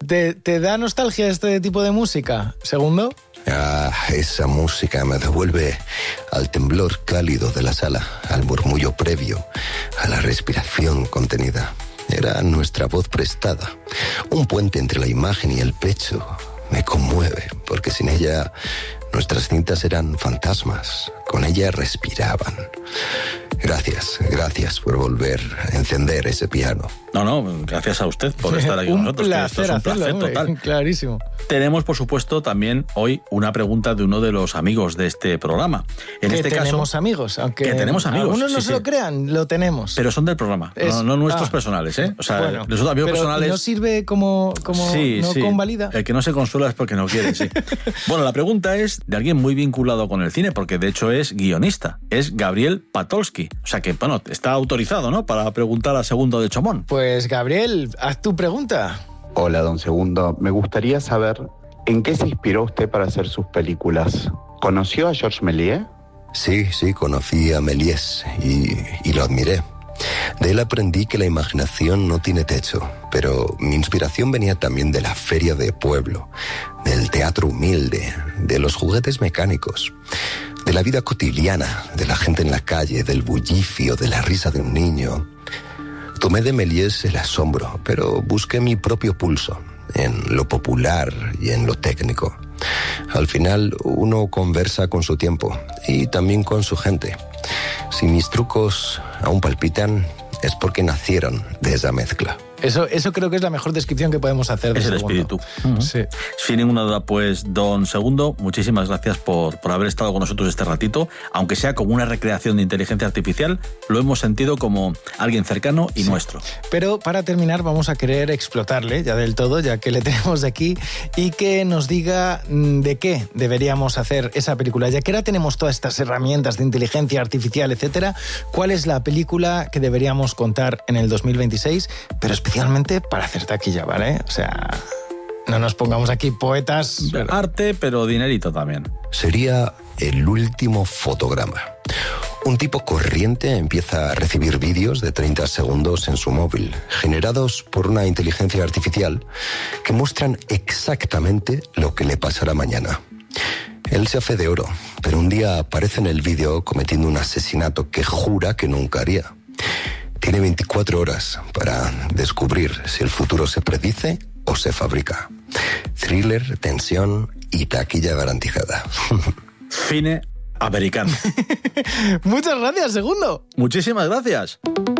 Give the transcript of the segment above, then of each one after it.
¿Te da nostalgia este tipo de música, Segundo? Esa música me devuelve al temblor cálido de la sala, al murmullo previo, a la respiración contenida. Era nuestra voz prestada, un puente entre la imagen y el pecho. Me conmueve, porque sin ella nuestras cintas eran fantasmas, con ella respiraban. Gracias por volver a encender ese piano. No, gracias a usted por estar aquí con nosotros. Esto es un placer total. Clarísimo. Tenemos, por supuesto, también hoy una pregunta de uno de los amigos de este programa. En este caso, tenemos amigos, aunque que tenemos amigos, algunos no se lo crean, lo tenemos. Pero son del programa, no nuestros personales, ¿eh? O sea, bueno, los amigos personales... ¿no sirve como no convalida? El que no se consuela es porque no quiere, sí. Bueno, la pregunta es de alguien muy vinculado con el cine, porque de hecho es guionista. Es Gabriel Patolsky. O sea que, bueno, está autorizado, ¿no?, para preguntar a Segundo de Chomón. Pues, Gabriel, haz tu pregunta. Hola, don Segundo. Me gustaría saber en qué se inspiró usted para hacer sus películas. ¿Conoció a Georges Méliès? Sí, conocí a Méliès y lo admiré. De él aprendí que la imaginación no tiene techo, pero mi inspiración venía también de la feria de pueblo, del teatro humilde, de los juguetes mecánicos, de la vida cotidiana, de la gente en la calle, del bullicio, de la risa de un niño. Tomé de Méliès el asombro, pero busqué mi propio pulso, en lo popular y en lo técnico. Al final, uno conversa con su tiempo y también con su gente. Si mis trucos aún palpitan, es porque nacieron de esa mezcla. Eso creo que es la mejor descripción que podemos hacer de es el Segundo. espíritu. Sí. Sin ninguna duda, pues, don Segundo, muchísimas gracias por haber estado con nosotros este ratito. Aunque sea como una recreación de inteligencia artificial, lo hemos sentido como alguien cercano y nuestro. Pero para terminar vamos a querer explotarle ya del todo, ya que le tenemos aquí, y que nos diga de qué deberíamos hacer esa película. Ya que ahora tenemos todas estas herramientas de inteligencia artificial, etcétera, ¿cuál es la película que deberíamos contar en el 2026? Pero especialmente para hacer taquilla, ¿vale? O sea, no nos pongamos aquí poetas. Arte, pero dinerito también. Sería El último fotograma. Un tipo corriente empieza a recibir vídeos de 30 segundos en su móvil, generados por una inteligencia artificial que muestran exactamente lo que le pasará mañana. Él se hace de oro, pero un día aparece en el vídeo cometiendo un asesinato que jura que nunca haría. Tiene 24 horas para descubrir si el futuro se predice o se fabrica. Thriller, tensión y taquilla garantizada. Cine americano. Muchas gracias, Segundo. Muchísimas gracias.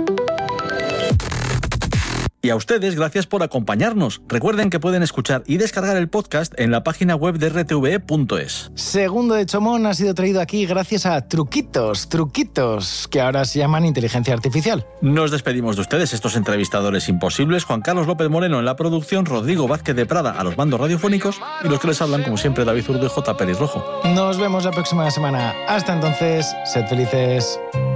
Y a ustedes, gracias por acompañarnos. Recuerden que pueden escuchar y descargar el podcast en la página web de rtve.es. Segundo de Chomón ha sido traído aquí gracias a Truquitos, que ahora se llaman inteligencia artificial. Nos despedimos de ustedes, estos entrevistadores imposibles. Juan Carlos López Moreno en la producción, Rodrigo Vázquez de Prada a los mandos radiofónicos y los que les hablan, como siempre, David Zurdo y J. Pelirrojo. Nos vemos la próxima semana. Hasta entonces, sed felices.